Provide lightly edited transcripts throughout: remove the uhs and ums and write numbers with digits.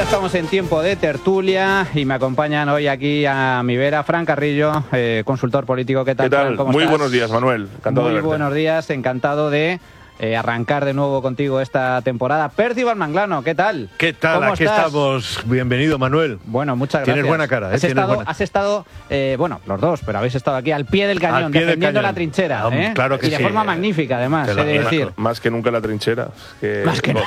estamos en tiempo de tertulia y me acompañan hoy aquí a mi vera Fran Carrillo, consultor político. ¿Qué tal? ¿Qué tal? Fran? ¿Cómo Muy estás? buenos días, Manuel. Encantado de verte. Muy buenos días, encantado de arrancar de nuevo contigo esta temporada. Percival Manglano, ¿qué tal? ¿Qué tal? ¿Cómo Aquí estás? estamos. Bienvenido, Manuel. Bueno, muchas gracias. Tienes buena cara, ¿eh? Has estado, bueno, los dos, pero habéis estado aquí al pie del cañón, defendiendo la trinchera. Claro que y de sí. forma magnífica, además, he de decir. Más que nunca la trinchera. Más que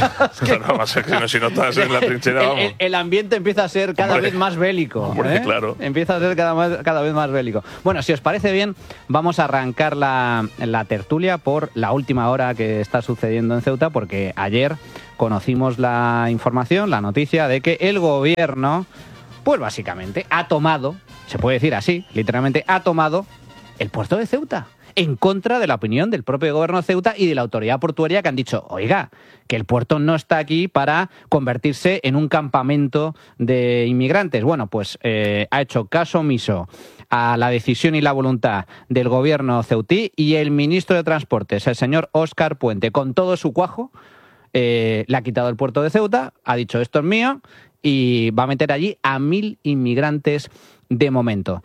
si no estás en la trinchera, vamos. El ambiente empieza a ser cada vez más bélico. Hombre, claro. Empieza a ser cada vez más bélico. Bueno, si os parece bien, vamos a arrancar la tertulia por la última hora que está sucediendo en Ceuta, porque ayer conocimos la información, la noticia de que el gobierno, pues básicamente ha tomado, se puede decir así, literalmente ha tomado el puerto de Ceuta, en contra de la opinión del propio gobierno de Ceuta y de la autoridad portuaria, que han dicho, oiga, que el puerto no está aquí para convertirse en un campamento de inmigrantes. Bueno, pues ha hecho caso omiso a la decisión y la voluntad del gobierno ceutí, y el ministro de Transportes, el señor Óscar Puente, con todo su cuajo, le ha quitado el puerto de Ceuta, ha dicho esto es mío, y va a meter allí a 1.000 inmigrantes de momento.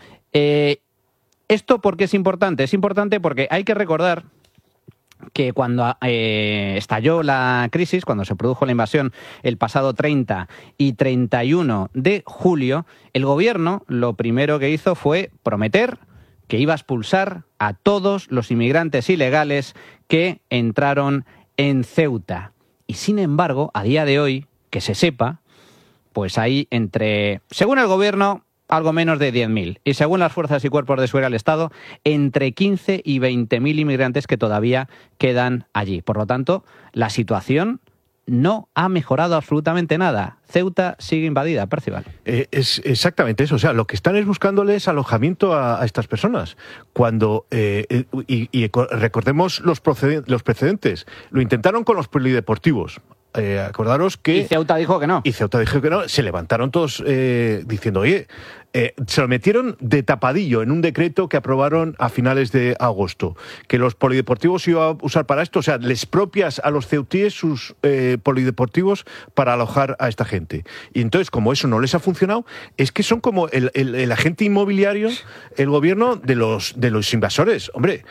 ¿Esto por qué es importante? Es importante porque hay que recordar que cuando estalló la crisis, cuando se produjo la invasión el pasado 30 y 31 de julio, el gobierno lo primero que hizo fue prometer que iba a expulsar a todos los inmigrantes ilegales que entraron en Ceuta. Y sin embargo, a día de hoy, que se sepa, pues hay según el gobierno, algo menos de 10.000. Y según las fuerzas y cuerpos de seguridad del Estado, entre 15 y 20.000 inmigrantes que todavía quedan allí. Por lo tanto, la situación no ha mejorado absolutamente nada. Ceuta sigue invadida, Percival. Es exactamente eso. O sea, lo que están es buscándoles alojamiento a estas personas. Cuando recordemos los precedentes. Lo intentaron con los polideportivos. Acordaros que... Y Ceuta dijo que no. Se levantaron todos diciendo, oye, se lo metieron de tapadillo en un decreto que aprobaron a finales de agosto, que los polideportivos se iban a usar para esto. O sea, les propias a los ceutíes sus polideportivos para alojar a esta gente. Y entonces, como eso no les ha funcionado, es que son como el agente inmobiliario, el gobierno de los invasores. Hombre,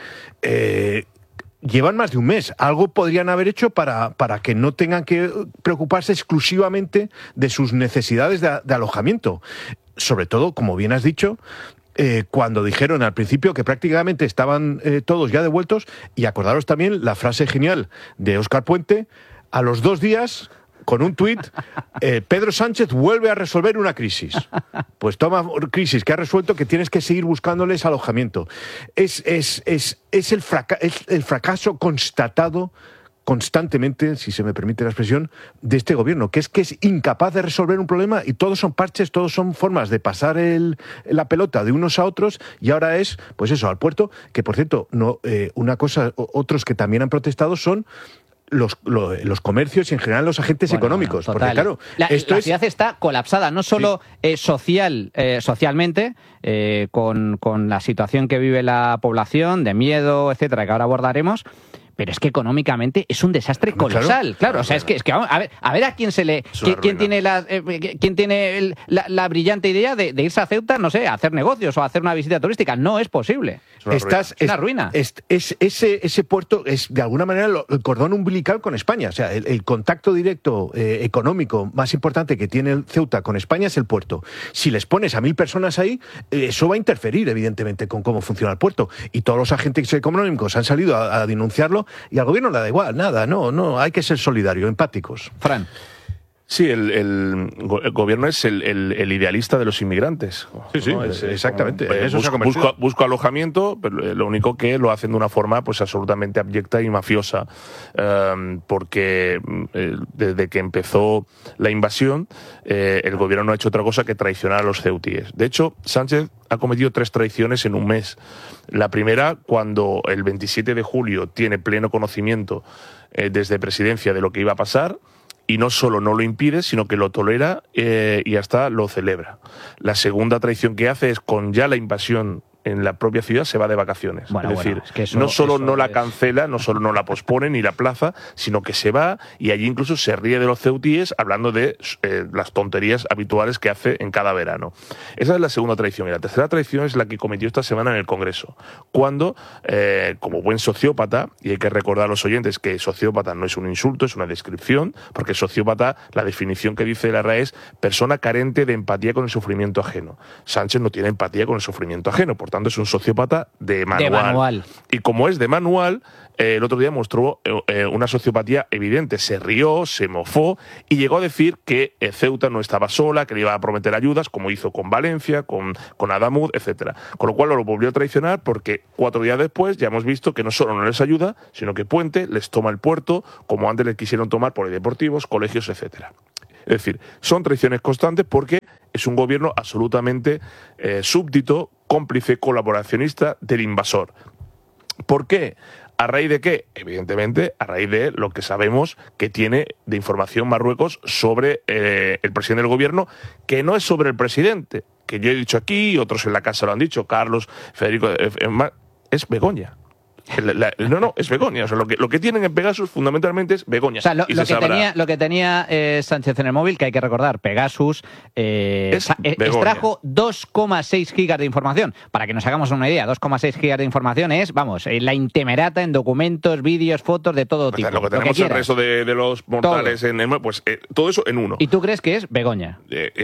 llevan más de un mes. Algo podrían haber hecho para que no tengan que preocuparse exclusivamente de sus necesidades de alojamiento. Sobre todo, como bien has dicho, cuando dijeron al principio que prácticamente estaban todos ya devueltos, y acordaros también la frase genial de Óscar Puente, a los 2 días... con un tuit, Pedro Sánchez vuelve a resolver una crisis. Pues toma crisis que ha resuelto, que tienes que seguir buscándoles alojamiento. Es el fracaso constatado constantemente, si se me permite la expresión, de este gobierno, que es incapaz de resolver un problema, y todos son parches, todos son formas de pasar la pelota de unos a otros, y ahora es, pues eso, al puerto, que por cierto, no, otros que también han protestado son los comercios y en general los agentes económicos. Total. Porque claro, la ciudad está colapsada, no solo socialmente, con la situación que vive la población, de miedo, etcétera, que ahora abordaremos, pero es que económicamente es un desastre colosal. Claro, o sea, es que vamos, a ver a quién quién tiene la brillante idea de irse a Ceuta, no sé, a hacer negocios o a hacer una visita turística. No es posible. Es una ruina. Ese puerto es, de alguna manera, el cordón umbilical con España. O sea, el contacto directo económico más importante que tiene Ceuta con España es el puerto. Si les pones a 1.000 personas ahí, eso va a interferir, evidentemente, con cómo funciona el puerto. Y todos los agentes económicos han salido a denunciarlo, y al gobierno le da igual, nada, no, hay que ser solidario, empáticos. Fran. Sí, el gobierno es el idealista de los inmigrantes. Sí, ¿no? exactamente. Busco alojamiento, pero lo único que lo hacen de una forma pues absolutamente abyecta y mafiosa, porque desde que empezó la invasión, el gobierno no ha hecho otra cosa que traicionar a los ceutíes. De hecho, Sánchez ha cometido 3 traiciones en un mes. La primera, cuando el 27 de julio tiene pleno conocimiento desde presidencia de lo que iba a pasar, y no solo no lo impide, sino que lo tolera y hasta lo celebra. La segunda traición que hace es, con ya la invasión en la propia ciudad se va de vacaciones. Bueno, es decir, es que eso, no solo eso no la es... cancela, no solo no la pospone ni la plaza, sino que se va y allí incluso se ríe de los ceutíes hablando de las tonterías habituales que hace en cada verano. Esa es la segunda traición. Y la tercera traición es la que cometió esta semana en el Congreso, cuando, como buen sociópata, y hay que recordar a los oyentes que sociópata no es un insulto, es una descripción, porque sociópata, la definición que dice la RAE es persona carente de empatía con el sufrimiento ajeno. Sánchez no tiene empatía con el sufrimiento ajeno, por tanto es un sociópata de manual. Y como es de manual, el otro día mostró una sociopatía evidente. Se rió, se mofó y llegó a decir que Ceuta no estaba sola, que le iba a prometer ayudas, como hizo con Valencia, con Adamud, etcétera. Con lo cual lo volvió a traicionar porque 4 días después ya hemos visto que no solo no les ayuda, sino que Puente les toma el puerto, como antes les quisieron tomar polideportivos, colegios, etcétera. Es decir, son traiciones constantes porque es un gobierno absolutamente súbdito, cómplice, colaboracionista del invasor. ¿Por qué? ¿A raíz de qué? Evidentemente, a raíz de lo que sabemos que tiene de información Marruecos sobre el presidente del gobierno, que no es sobre el presidente, que yo he dicho aquí, otros en la casa lo han dicho, Carlos, Federico, es Begoña. No, es Begoña. O sea, lo que tienen en Pegasus fundamentalmente es Begoña. O sea, lo que tenía Sánchez en el móvil, que hay que recordar, Pegasus extrajo 2,6 gigas de información. Para que nos hagamos una idea, 2,6 gigas de información es, vamos, la intemerata en documentos, vídeos, fotos de todo tipo. Lo que tenemos el resto de los mortales todo. Pues todo eso en uno. ¿Y tú crees que es Begoña?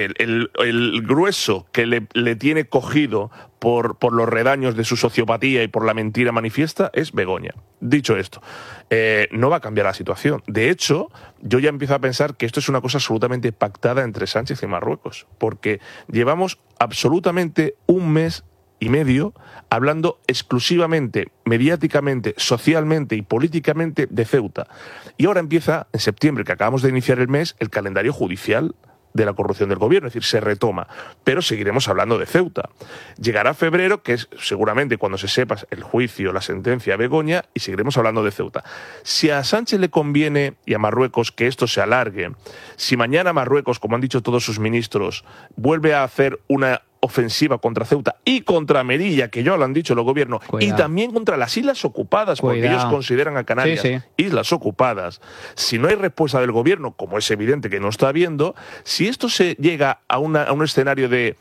El grueso que le tiene cogido por los redaños de su sociopatía y por la mentira manifiesta es Begoña. Dicho esto, no va a cambiar la situación. De hecho, yo ya empiezo a pensar que esto es una cosa absolutamente pactada entre Sánchez y Marruecos, porque llevamos absolutamente 1 mes y medio hablando exclusivamente, mediáticamente, socialmente y políticamente de Ceuta. Y ahora empieza, en septiembre, que acabamos de iniciar el mes, el calendario judicial de la corrupción del gobierno, es decir, se retoma, pero seguiremos hablando de Ceuta. Llegará febrero, que es seguramente cuando se sepa el juicio, la sentencia a Begoña, y seguiremos hablando de Ceuta. Si a Sánchez le conviene y a Marruecos que esto se alargue, si mañana Marruecos, como han dicho todos sus ministros, vuelve a hacer una ofensiva contra Ceuta y contra Melilla, que ya lo han dicho los gobiernos, y también contra las islas ocupadas, porque ellos consideran a Canarias islas ocupadas. Si no hay respuesta del gobierno, como es evidente que no está habiendo, si esto se llega a un escenario de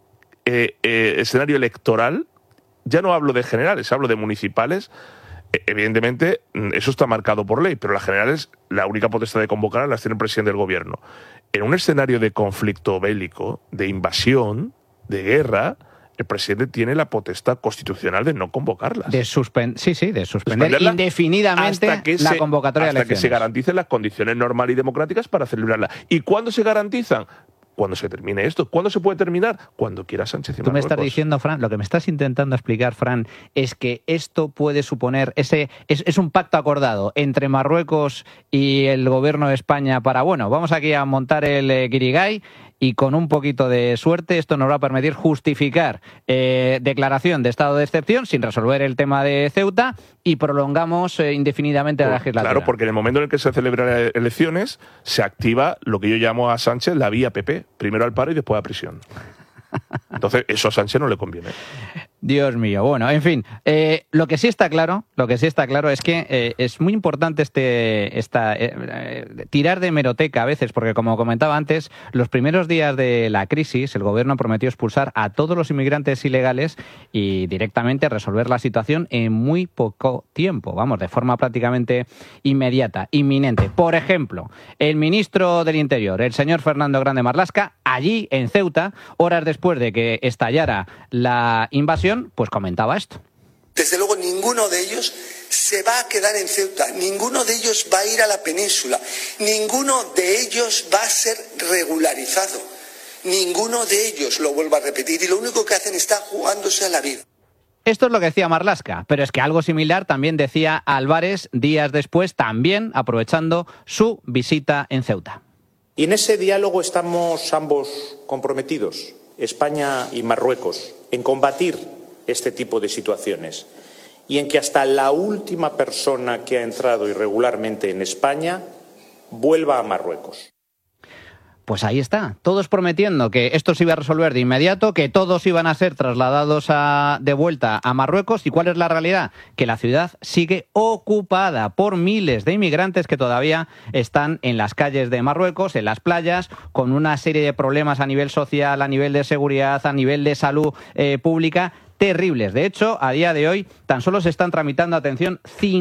escenario electoral, ya no hablo de generales, hablo de municipales. Evidentemente, eso está marcado por ley, pero las generales, la única potestad de convocar las tiene el presidente del gobierno. En un escenario de conflicto bélico, de invasión, de guerra, el presidente tiene la potestad constitucional de no convocarlas. De suspender indefinidamente la convocatoria de elecciones. Hasta que se garanticen las condiciones normales y democráticas para celebrarla. ¿Y cuándo se garantizan? Cuando se termine esto. ¿Cuándo se puede terminar? Cuando quiera Sánchez y Marruecos. Tú me estás diciendo, Fran, lo que me estás intentando explicar, Fran, es que esto puede suponer, es un pacto acordado entre Marruecos y el gobierno de España para, bueno, vamos aquí a montar el guirigay, y con un poquito de suerte esto nos va a permitir justificar declaración de estado de excepción sin resolver el tema de Ceuta y prolongamos indefinidamente la legislatura. Claro, porque en el momento en el que se celebran elecciones se activa lo que yo llamo a Sánchez la vía PP, primero al paro y después a prisión. Entonces eso a Sánchez no le conviene. Dios mío. Bueno, en fin, lo que sí está claro es que es muy importante tirar de hemeroteca a veces, porque como comentaba antes, los primeros días de la crisis el gobierno prometió expulsar a todos los inmigrantes ilegales y directamente resolver la situación en muy poco tiempo, vamos, de forma prácticamente inmediata, inminente. Por ejemplo, el ministro del Interior, el señor Fernando Grande Marlaska, allí en Ceuta, horas después de que estallara la invasión, pues comentaba esto. Desde luego ninguno de ellos se va a quedar en Ceuta, ninguno de ellos va a ir a la península, ninguno de ellos va a ser regularizado, ninguno de ellos, lo vuelvo a repetir, y lo único que hacen está jugándose a la vida. Esto es lo que decía Marlaska, pero es que algo similar también decía Álvarez días después, también aprovechando su visita en Ceuta. Y en ese diálogo estamos ambos comprometidos, España y Marruecos, en combatir este tipo de situaciones y en que hasta la última persona que ha entrado irregularmente en España vuelva a Marruecos. Pues ahí está, todos prometiendo que esto se iba a resolver de inmediato, que todos iban a ser trasladados de vuelta a Marruecos. ¿Y cuál es la realidad? Que la ciudad sigue ocupada por miles de inmigrantes que todavía están en las calles de Marruecos, en las playas, con una serie de problemas a nivel social, a nivel de seguridad, a nivel de salud pública, terribles. De hecho, a día de hoy tan solo se están tramitando, atención,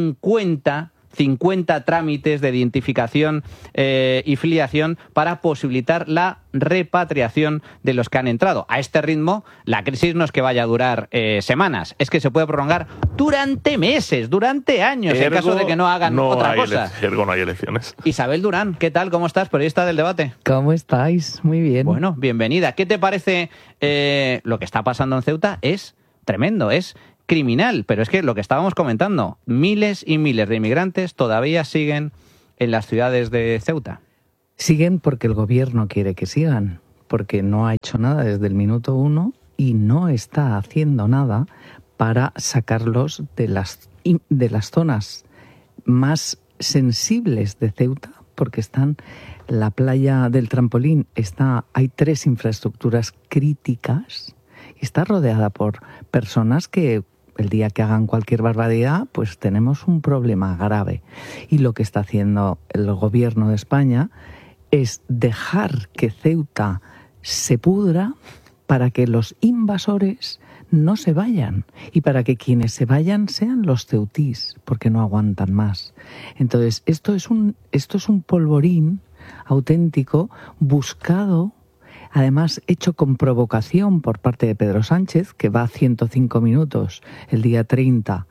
50 trámites de identificación y filiación para posibilitar la repatriación de los que han entrado. A este ritmo, la crisis no es que vaya a durar semanas, es que se puede prolongar durante meses, durante años, en caso de que no hagan otra cosa. No hay elecciones. Isabel Durán, ¿qué tal? ¿Cómo estás? Periodista del Debate. ¿Cómo estáis? Muy bien. Bueno, bienvenida. ¿Qué te parece lo que está pasando en Ceuta? Es tremendo, es criminal, pero es que lo que estábamos comentando, miles y miles de inmigrantes todavía siguen en las ciudades de Ceuta. Siguen porque el gobierno quiere que sigan, porque no ha hecho nada desde el minuto 1 y no está haciendo nada para sacarlos de las zonas más sensibles de Ceuta, porque están la playa del Trampolín, hay 3 infraestructuras críticas y está rodeada por personas que el día que hagan cualquier barbaridad, pues tenemos un problema grave. Y lo que está haciendo el gobierno de España es dejar que Ceuta se pudra para que los invasores no se vayan y para que quienes se vayan sean los ceutís, porque no aguantan más. Entonces, esto es un polvorín auténtico buscado, además hecho con provocación por parte de Pedro Sánchez, que va a 105 minutos el día 30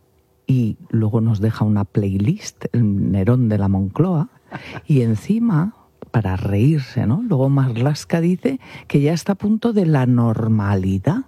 y luego nos deja una playlist, el Nerón de la Moncloa, y encima, para reírse, ¿no? Luego Marlaska dice que ya está a punto de la normalidad,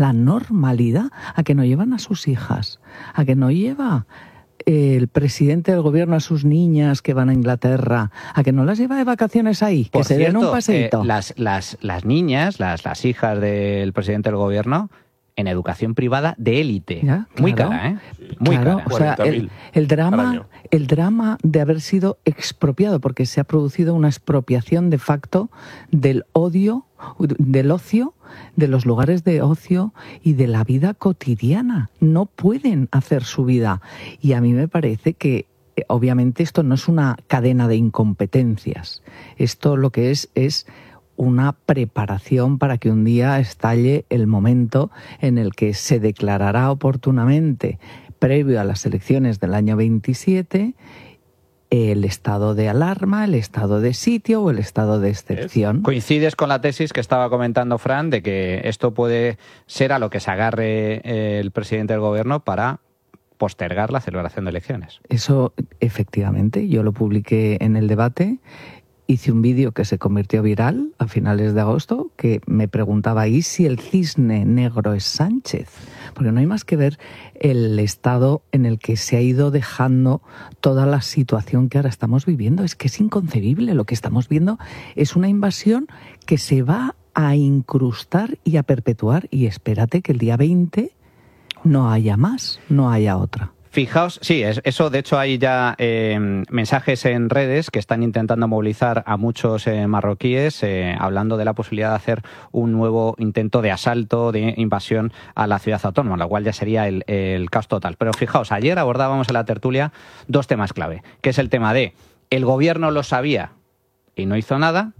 a que no llevan a sus hijas, a que no lleva el presidente del gobierno a sus niñas que van a Inglaterra, a que no las lleva de vacaciones ahí, Por que se den un paseíto. Las niñas, las hijas del presidente del gobierno, en educación privada de élite. Ya, muy claro. cara, ¿eh? Muy claro, cara. o sea, el drama de haber sido expropiado, porque se ha producido una expropiación de facto del ocio, de los lugares de ocio y de la vida cotidiana. No pueden hacer su vida. Y a mí me parece que, obviamente, esto no es una cadena de incompetencias. Esto lo que es una preparación para que un día estalle el momento en el que se declarará oportunamente, previo a las elecciones del año 27, el estado de alarma, el estado de sitio o el estado de excepción. Coincides con la tesis que estaba comentando Fran de que esto puede ser a lo que se agarre el presidente del gobierno para postergar la celebración de elecciones. Eso, efectivamente, yo lo publiqué en el Debate. Hice un vídeo que se convirtió viral a finales de agosto que me preguntaba, ¿y si el cisne negro es Sánchez? Porque no hay más que ver el estado en el que se ha ido dejando toda la situación que ahora estamos viviendo. Es que es inconcebible. Lo que estamos viendo es una invasión que se va a incrustar y a perpetuar. Y espérate que el día 20 no haya más, no haya otra. Fijaos, sí, eso de hecho hay ya mensajes en redes que están intentando movilizar a muchos marroquíes hablando de la posibilidad de hacer un nuevo intento de asalto, de invasión a la ciudad autónoma, lo cual ya sería el caos total. Pero fijaos, ayer abordábamos en la tertulia 2 temas clave, que es el tema de el gobierno lo sabía y no hizo nada,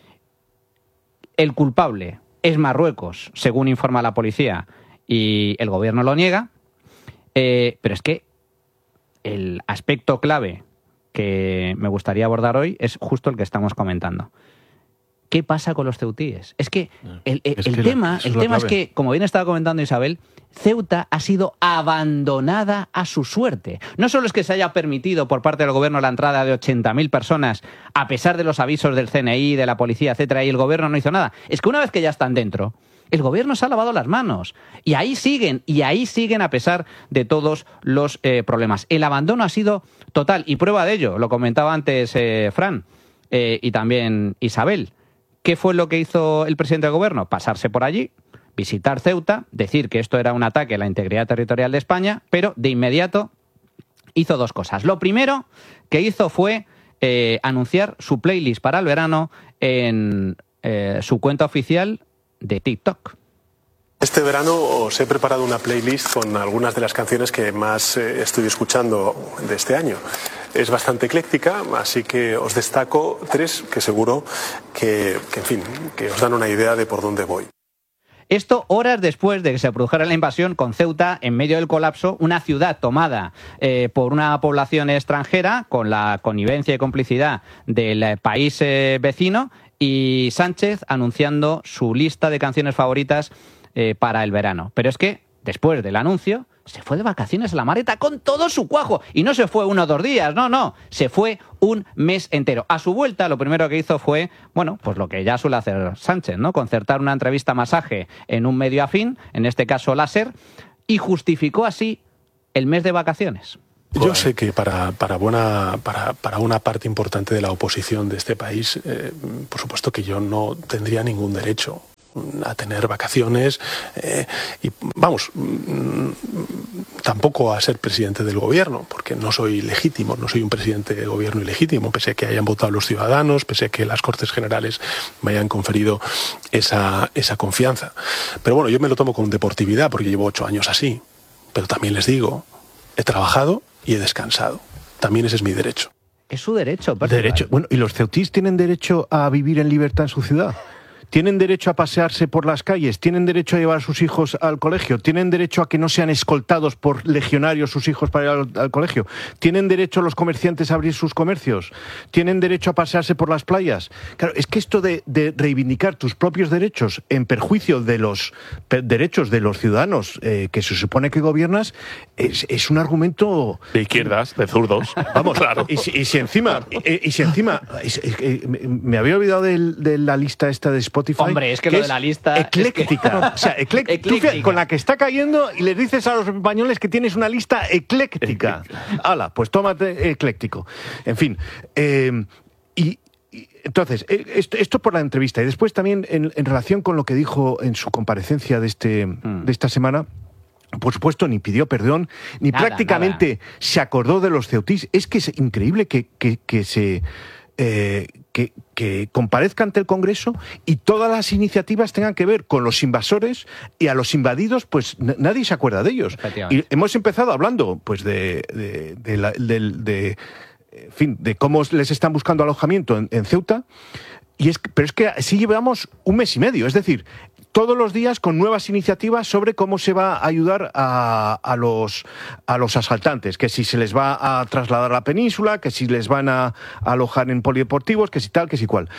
el culpable es Marruecos, según informa la policía, y el gobierno lo niega. Pero es que el aspecto clave que me gustaría abordar hoy es justo el que estamos comentando. ¿Qué pasa con los ceutíes? Es que el tema es que, como bien estaba comentando Isabel, Ceuta ha sido abandonada a su suerte. No solo es que se haya permitido por parte del gobierno la entrada de 80.000 personas, a pesar de los avisos del CNI, de la policía, etcétera, y el gobierno no hizo nada. Es que una vez que ya están dentro, el gobierno se ha lavado las manos. Y ahí siguen a pesar de todos los problemas. El abandono ha sido total. Y prueba de ello, lo comentaba antes Fran y también Isabel. ¿Qué fue lo que hizo el presidente del gobierno? Pasarse por allí, visitar Ceuta, decir que esto era un ataque a la integridad territorial de España, pero de inmediato hizo 2 cosas. Lo primero que hizo fue anunciar su playlist para el verano en su cuenta oficial de TikTok. Este verano os he preparado una playlist con algunas de las canciones que más estoy escuchando de este año. Es bastante ecléctica, así que os destaco 3 que seguro que os dan una idea de por dónde voy. Esto horas después de que se produjera la invasión, con Ceuta en medio del colapso, una ciudad tomada por una población extranjera con la connivencia y complicidad del país vecino, y Sánchez anunciando su lista de canciones favoritas para el verano. Pero es que, después del anuncio, se fue de vacaciones a la Mareta con todo su cuajo. Y no se fue 1 o 2 días, no. Se fue un mes entero. A su vuelta, lo primero que hizo fue, pues lo que ya suele hacer Sánchez, ¿no? Concertar una entrevista masaje en un medio afín, en este caso Láser, y justificó así el mes de vacaciones. Yo sé que para una parte importante de la oposición de este país, por supuesto que yo no tendría ningún derecho a tener vacaciones y tampoco a ser presidente del gobierno, porque no soy legítimo, no soy un presidente de gobierno ilegítimo, pese a que hayan votado los ciudadanos, pese a que las Cortes Generales me hayan conferido esa confianza. Pero bueno, yo me lo tomo con deportividad porque llevo 8 años así, pero también les digo, he trabajado y he descansado. También ese es mi derecho. Es su derecho. Bueno, ¿y los ceutís tienen derecho a vivir en libertad en su ciudad? ¿Tienen derecho a pasearse por las calles? ¿Tienen derecho a llevar a sus hijos al colegio? ¿Tienen derecho a que no sean escoltados por legionarios sus hijos para ir al colegio? ¿Tienen derecho los comerciantes a abrir sus comercios? ¿Tienen derecho a pasearse por las playas? Claro, es que esto de reivindicar tus propios derechos en perjuicio de los derechos de los ciudadanos que se supone que gobiernas es un argumento... De izquierdas, de zurdos. Vamos, claro. Y si encima me había olvidado de la lista esta de Spotify. Hombre, es que lo de la lista... Ecléctica. O sea, ecléctica. Con la que está cayendo y les dices a los españoles que tienes una lista ecléctica. Hala, pues tómate ecléctico. En fin. Entonces, esto por la entrevista. Y después también en relación con lo que dijo en su comparecencia de esta semana... Por supuesto, ni pidió perdón, ni prácticamente se acordó de los ceutís. Es que es increíble que comparezca ante el Congreso y todas las iniciativas tengan que ver con los invasores, y a los invadidos, pues nadie se acuerda de ellos. Y hemos empezado hablando, pues, de cómo les están buscando alojamiento en Ceuta. Pero es que así llevamos 1 mes y medio, es decir, todos los días con nuevas iniciativas sobre cómo se va a ayudar a los asaltantes, que si se les va a trasladar a la península, que si les van a alojar en polideportivos, que si tal, que si cual.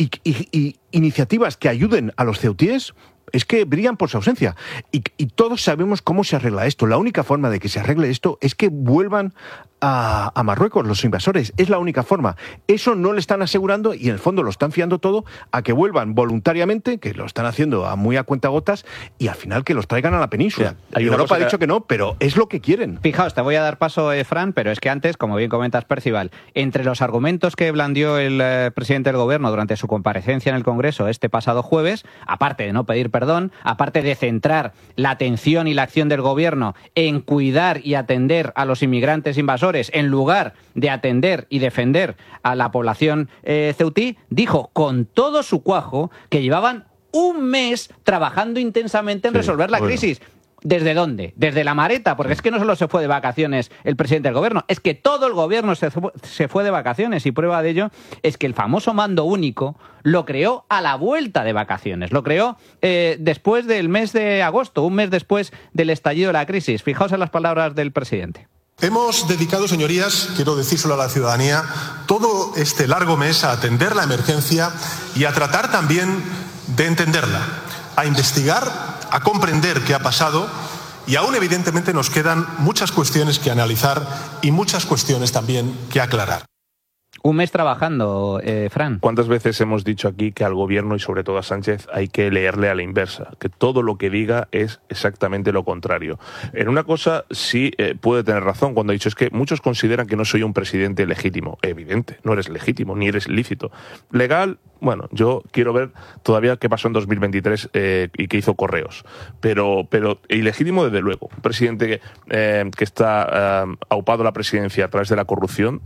Y iniciativas que ayuden a los ceutíes es que brillan por su ausencia. Y todos sabemos cómo se arregla esto. La única forma de que se arregle esto es que vuelvan a Marruecos los invasores. Es la única forma. Eso no le están asegurando, y en el fondo lo están fiando todo a que vuelvan voluntariamente, que lo están haciendo muy a cuentagotas, y al final que los traigan a la península. Europa ha dicho que no, pero es lo que quieren. Fijaos, te voy a dar paso, Fran, pero es que antes, como bien comentas, Percival, entre los argumentos que blandió el presidente del Gobierno durante su comparecencia en el Congreso este pasado jueves, aparte de no pedir perdón, aparte de centrar la atención y la acción del Gobierno en cuidar y atender a los inmigrantes invasores, en lugar de atender y defender a la población ceutí, dijo con todo su cuajo que llevaban 1 mes trabajando intensamente en resolver la crisis. ¿Desde dónde? Desde la Mareta, porque es que no solo se fue de vacaciones el presidente del Gobierno, es que todo el Gobierno se fue de vacaciones, y prueba de ello es que el famoso mando único lo creó a la vuelta de vacaciones, lo creó después del mes de agosto, 1 mes después del estallido de la crisis. Fijaos en las palabras del presidente. Hemos dedicado, señorías, quiero decírselo a la ciudadanía, todo este largo mes a atender la emergencia y a tratar también de entenderla, a investigar, a comprender qué ha pasado, y aún evidentemente nos quedan muchas cuestiones que analizar y muchas cuestiones también que aclarar. 1 mes trabajando, Fran. ¿Cuántas veces hemos dicho aquí que al Gobierno y sobre todo a Sánchez hay que leerle a la inversa? Que todo lo que diga es exactamente lo contrario. En una cosa sí puede tener razón cuando ha dicho, es que muchos consideran que no soy un presidente legítimo. Evidente, no eres legítimo, ni eres lícito. Legal, bueno, yo quiero ver todavía qué pasó en 2023 y qué hizo Correos. Pero ilegítimo desde luego. Un presidente que está aupado a la presidencia a través de la corrupción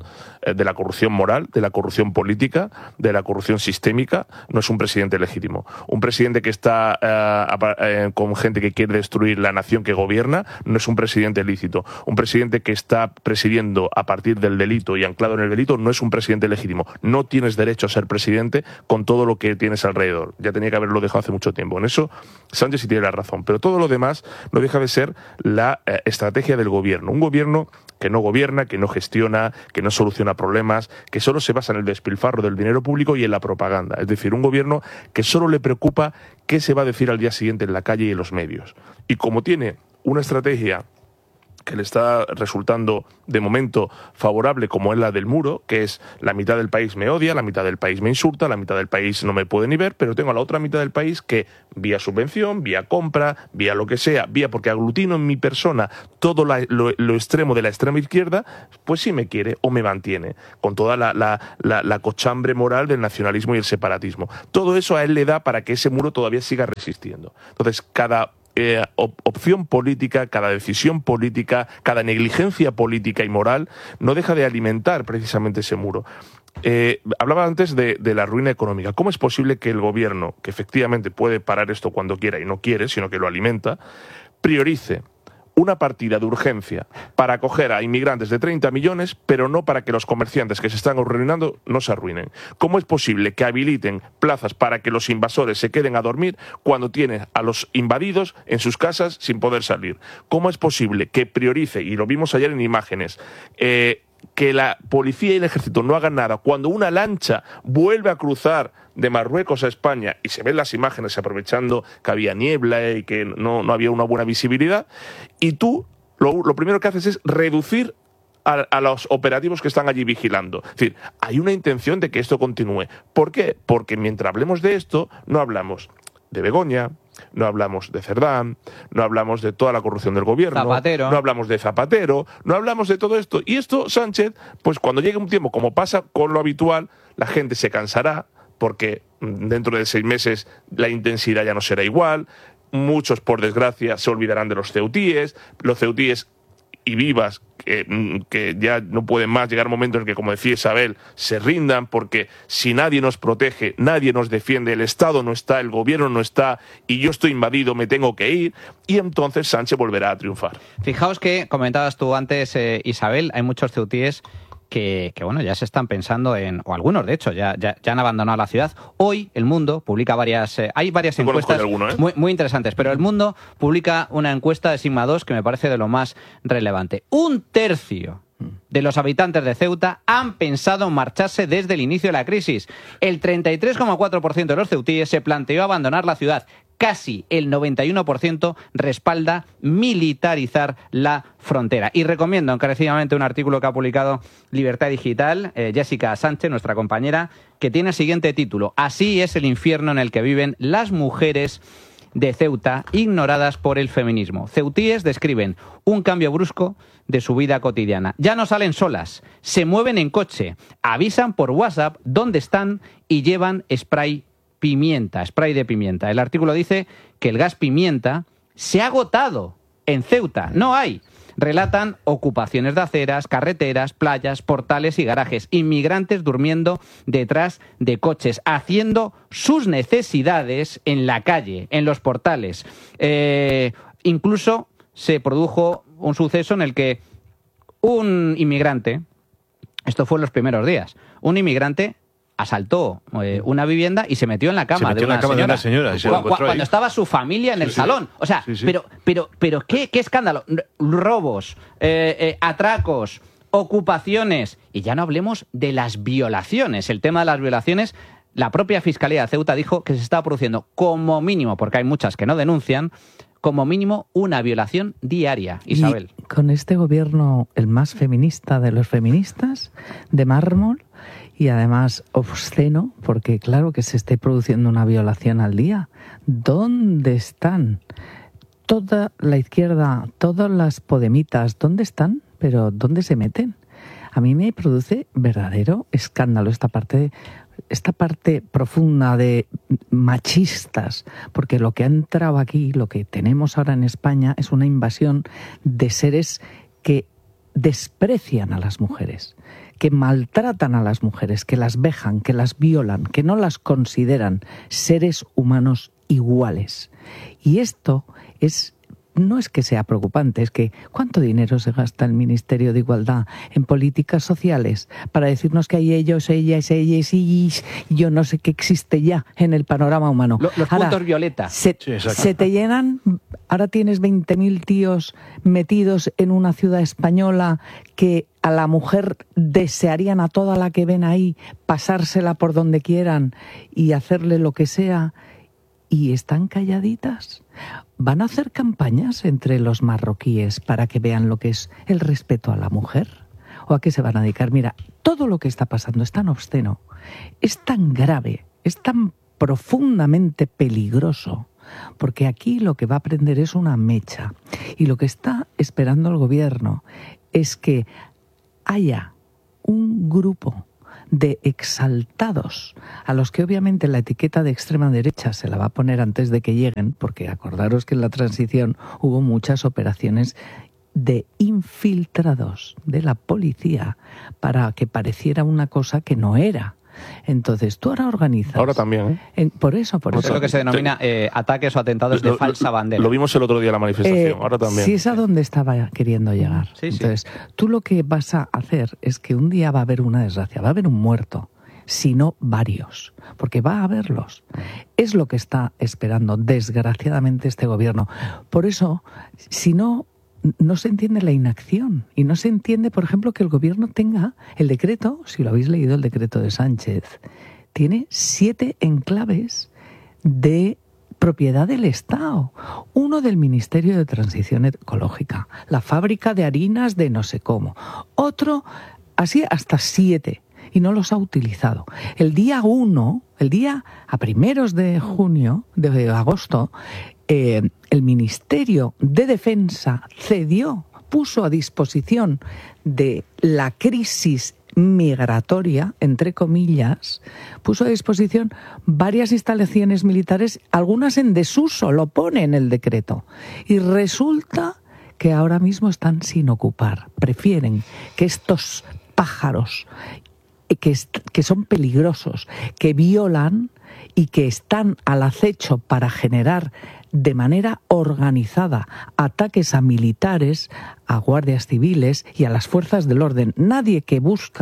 moral, de la corrupción política, de la corrupción sistémica, no es un presidente legítimo. Un presidente que está con gente que quiere destruir la nación que gobierna, no es un presidente lícito. Un presidente que está presidiendo a partir del delito y anclado en el delito, no es un presidente legítimo. No tienes derecho a ser presidente con todo lo que tienes alrededor. Ya tenía que haberlo dejado hace mucho tiempo. En eso Sánchez sí tiene la razón. Pero todo lo demás no deja de ser la estrategia del gobierno. Un gobierno que no gobierna, que no gestiona, que no soluciona problemas, que solo se basa en el despilfarro del dinero público y en la propaganda. Es decir, un gobierno que solo le preocupa qué se va a decir al día siguiente en la calle y en los medios. Y como tiene una estrategia que le está resultando de momento favorable, como es la del muro, que es la mitad del país me odia, la mitad del país me insulta, la mitad del país no me puede ni ver, pero tengo a la otra mitad del país que vía subvención, vía compra, vía lo que sea, vía porque aglutino en mi persona todo lo extremo de la extrema izquierda, pues sí me quiere o me mantiene, con toda la cochambre moral del nacionalismo y el separatismo. Todo eso a él le da para que ese muro todavía siga resistiendo. Entonces, cada opción política, cada decisión política, cada negligencia política y moral no deja de alimentar precisamente ese muro. Hablaba antes de la ruina económica. ¿Cómo es posible que el gobierno, que efectivamente puede parar esto cuando quiera y no quiere, sino que lo alimenta, priorice una partida de urgencia para acoger a inmigrantes de 30 millones, pero no para que los comerciantes que se están arruinando no se arruinen? ¿Cómo es posible que habiliten plazas para que los invasores se queden a dormir cuando tienen a los invadidos en sus casas sin poder salir? ¿Cómo es posible que priorice, y lo vimos ayer en imágenes, que la policía y el ejército no hagan nada cuando una lancha vuelve a cruzar de Marruecos a España y se ven las imágenes aprovechando que había niebla y que no había una buena visibilidad, y tú lo primero que haces es reducir a los operativos que están allí vigilando? Es decir, hay una intención de que esto continúe. ¿Por qué? Porque mientras hablemos de esto, no hablamos de Begoña, no hablamos de Cerdán, no hablamos de toda la corrupción del gobierno, Zapatero. no hablamos de Zapatero, no hablamos de todo esto. Y esto, Sánchez, pues cuando llegue un tiempo, como pasa con lo habitual, la gente se cansará, porque dentro de 6 meses la intensidad ya no será igual. Muchos, por desgracia, se olvidarán de los ceutíes y vivas que ya no pueden más. Llegar momentos en que, como decía Isabel, se rindan, porque si nadie nos protege, nadie nos defiende, el Estado no está, el gobierno no está y yo estoy invadido, me tengo que ir, y entonces Sánchez volverá a triunfar. Fijaos que comentabas tú antes, Isabel, hay muchos ceutíes que bueno, ya se están pensando en, o algunos de hecho ya han abandonado la ciudad. Hoy El Mundo publica hay varias encuestas muy interesantes, pero El Mundo publica una encuesta de Sigma 2 que me parece de lo más relevante. 1/3 de los habitantes de Ceuta han pensado marcharse desde el inicio de la crisis. El 33,4% de los ceutíes se planteó abandonar la ciudad. Casi el 91% respalda militarizar la frontera. Y recomiendo encarecidamente un artículo que ha publicado Libertad Digital, Jessica Sánchez, nuestra compañera, que tiene el siguiente título: Así es el infierno en el que viven las mujeres de Ceuta, ignoradas por el feminismo. Ceutíes describen un cambio brusco de su vida cotidiana. Ya no salen solas, se mueven en coche, avisan por WhatsApp dónde están y llevan spray de pimienta. El artículo dice que el gas pimienta se ha agotado en Ceuta, no hay. Relatan ocupaciones de aceras, carreteras, playas, portales y garajes, inmigrantes durmiendo detrás de coches, haciendo sus necesidades en la calle, en los portales. Incluso se produjo un suceso en el que un inmigrante, esto fue en los primeros días, un inmigrante asaltó una vivienda y se metió en la cama de una señora. Cuando estaba su familia en el salón. O sea, sí. Pero ¿qué escándalo? Robos, atracos, ocupaciones. Y ya no hablemos de las violaciones. El tema de las violaciones, la propia Fiscalía de Ceuta dijo que se estaba produciendo como mínimo, porque hay muchas que no denuncian, como mínimo una violación diaria, Isabel. Y con este gobierno, el más feminista de los feministas, de mármol, y además obsceno, porque claro que se esté produciendo una violación al día. ¿Dónde están? Toda la izquierda, todas las podemitas, ¿dónde están? ¿Pero dónde se meten? A mí me produce verdadero escándalo esta parte esta parte profunda de machistas, porque lo que ha entrado aquí, lo que tenemos ahora en España, es una invasión de seres que desprecian a las mujeres, que maltratan a las mujeres, que las vejan, que las violan, que no las consideran seres humanos iguales. Y esto no es que sea preocupante, es que ¿cuánto dinero se gasta el Ministerio de Igualdad en políticas sociales para decirnos que hay ellos, ellas, y yo no sé qué existe ya en el panorama humano? Los puntos violeta. Se te llenan, ahora tienes 20.000 tíos metidos en una ciudad española que a la mujer desearían a toda la que ven ahí pasársela por donde quieran y hacerle lo que sea, y están calladitas. ¿Van a hacer campañas entre los marroquíes para que vean lo que es el respeto a la mujer? ¿O a qué se van a dedicar? Mira, todo lo que está pasando es tan obsceno, es tan grave, es tan profundamente peligroso, porque aquí lo que va a prender es una mecha. Y lo que está esperando el gobierno es que haya un grupo de exaltados, a los que obviamente la etiqueta de extrema derecha se la va a poner antes de que lleguen, porque acordaros que en la transición hubo muchas operaciones de infiltrados de la policía para que pareciera una cosa que no era. Entonces, tú ahora organizas... Ahora también, ¿eh? Por eso. Es lo que se denomina ataques o atentados de falsa bandera. Lo vimos el otro día en la manifestación, ahora también. Sí, es a donde estaba queriendo llegar. Sí, Entonces, tú lo que vas a hacer es que un día va a haber una desgracia, va a haber un muerto, si no varios, porque va a haberlos. Es lo que está esperando, desgraciadamente, este gobierno. Por eso, si no se entiende la inacción y no se entiende, por ejemplo, que el gobierno tenga el decreto, si lo habéis leído, el decreto de Sánchez, tiene 7 enclaves de propiedad del Estado, uno del Ministerio de Transición Ecológica, la fábrica de harinas de no sé cómo, otro, así hasta 7, y no los ha utilizado. El día a primeros de agosto, el Ministerio de Defensa puso a disposición de la crisis migratoria, entre comillas, puso a disposición varias instalaciones militares, algunas en desuso, lo pone en el decreto. Y resulta que ahora mismo están sin ocupar. Prefieren que estos pájaros, que son peligrosos, que violan y que están al acecho para generar de manera organizada ataques a militares, a guardias civiles y a las fuerzas del orden. Nadie que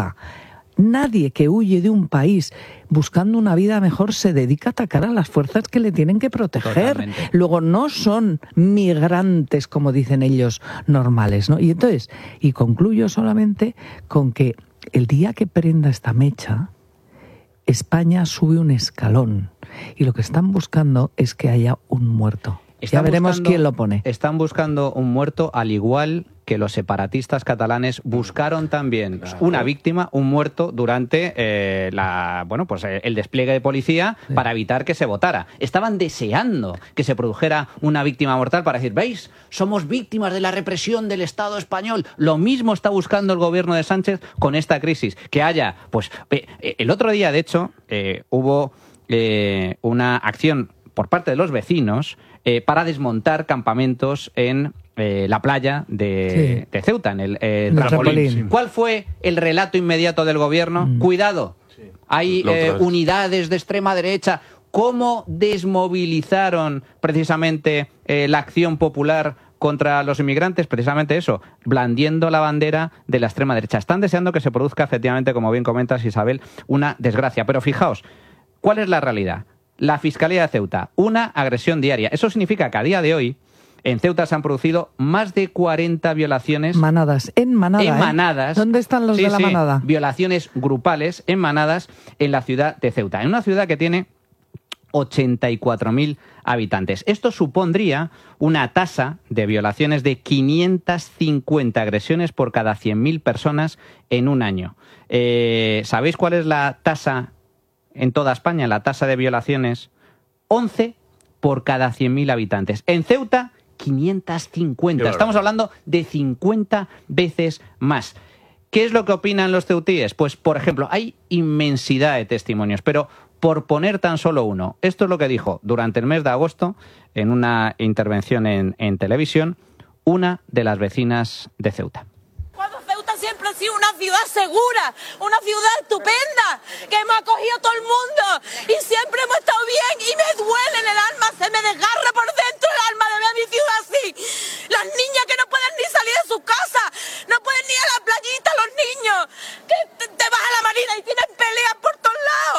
huye de un país buscando una vida mejor se dedica a atacar a las fuerzas que le tienen que proteger. Totalmente. Luego no son migrantes, como dicen ellos, normales, ¿no? Y entonces, y concluyo solamente con que el día que prenda esta mecha, España sube un escalón y lo que están buscando es que haya un muerto. Ya veremos quién lo pone. Están buscando un muerto, al igual que los separatistas catalanes buscaron también una víctima, un muerto, durante el despliegue de policía para evitar que se votara. Estaban deseando que se produjera una víctima mortal para decir, ¿veis? Somos víctimas de la represión del Estado español. Lo mismo está buscando el gobierno de Sánchez con esta crisis. Que haya, el otro día, de hecho, hubo una acción por parte de los vecinos para desmontar campamentos en la playa de Ceuta, en el Trampolín. ¿Cuál fue el relato inmediato del gobierno? Cuidado, hay unidades de extrema derecha. ¿Cómo desmovilizaron precisamente la acción popular contra los inmigrantes? Precisamente eso, blandiendo la bandera de la extrema derecha. Están deseando que se produzca, efectivamente, como bien comentas, Isabel, una desgracia. Pero fijaos, ¿cuál es la realidad? La Fiscalía de Ceuta, una agresión diaria. Eso significa que a día de hoy en Ceuta se han producido más de 40 violaciones. En manadas. ¿Dónde están los de la manada? Violaciones grupales en manadas en la ciudad de Ceuta. En una ciudad que tiene 84.000 habitantes. Esto supondría una tasa de violaciones de 550 agresiones por cada 100.000 personas en un año. ¿Sabéis cuál es la tasa en toda España? La tasa de violaciones, 11 por cada 100.000 habitantes. En Ceuta, 550. Estamos hablando de 50 veces más. ¿Qué es lo que opinan los ceutíes? Pues, por ejemplo, hay inmensidad de testimonios, pero por poner tan solo uno, esto es lo que dijo durante el mes de agosto, en una intervención en televisión, una de las vecinas de Ceuta. Ceuta siempre ha sido una ciudad segura, una ciudad estupenda, que hemos acogido a todo el mundo y siempre hemos estado bien, y me duele en el alma, se me desgarra por dentro el alma de ver a mi ciudad así. Las niñas que no pueden ni salir de sus casas, no pueden ni a la playita los niños, que te vas a la marina y tienen peleas por todos lados.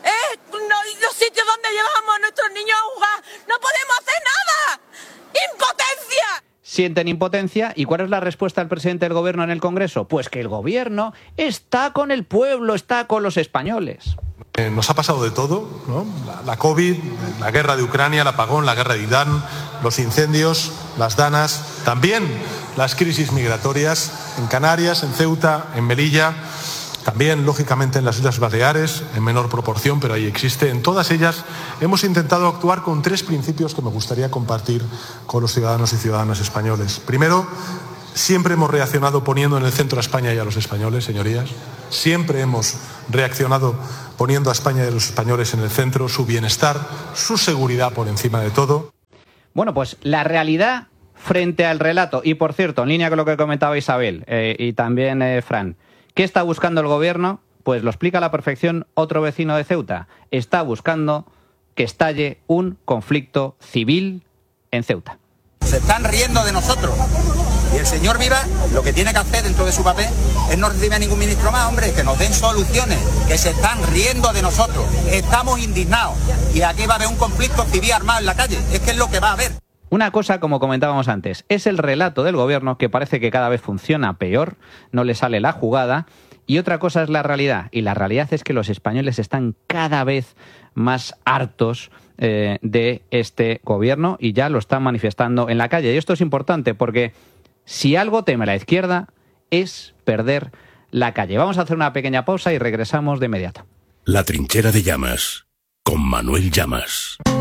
Los sitios donde llevamos a nuestros niños a jugar, no podemos hacer nada. ¡Impotencia! Sienten impotencia. ¿Y cuál es la respuesta del presidente del gobierno en el Congreso? Pues que el gobierno está con el pueblo, está con los españoles. Nos ha pasado de todo, ¿no? La COVID, la guerra de Ucrania, el apagón, la guerra de Irán, los incendios, las danas, también las crisis migratorias en Canarias, en Ceuta, en Melilla, también, lógicamente, en las Islas Baleares, en menor proporción, pero ahí existe. En todas ellas hemos intentado actuar con 3 principios que me gustaría compartir con los ciudadanos y ciudadanas españoles. Primero, siempre hemos reaccionado poniendo en el centro a España y a los españoles, señorías. Siempre hemos reaccionado poniendo a España y a los españoles en el centro, su bienestar, su seguridad por encima de todo. Bueno, pues la realidad frente al relato. Y, por cierto, en línea con lo que comentaba Isabel y también Fran, ¿qué está buscando el gobierno? Pues lo explica a la perfección otro vecino de Ceuta. Está buscando que estalle un conflicto civil en Ceuta. Se están riendo de nosotros. Y el señor Viva lo que tiene que hacer dentro de su papel es no recibir a ningún ministro más, hombre, que nos den soluciones, que se están riendo de nosotros. Estamos indignados. Y aquí va a haber un conflicto civil armado en la calle. Es que es lo que va a haber. Una cosa, como comentábamos antes, es el relato del gobierno, que parece que cada vez funciona peor, no le sale la jugada, y otra cosa es la realidad, y la realidad es que los españoles están cada vez más hartos de este gobierno y ya lo están manifestando en la calle. Y esto es importante porque si algo teme la izquierda es perder la calle. Vamos a hacer una pequeña pausa y regresamos de inmediato. La trinchera de Llamas, con Manuel Llamas.